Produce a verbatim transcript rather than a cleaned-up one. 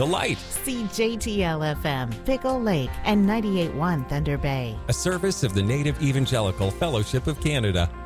The Light. C J T L F M, Pickle Lake, and ninety-eight point one Thunder Bay. A service of the Native Evangelical Fellowship of Canada.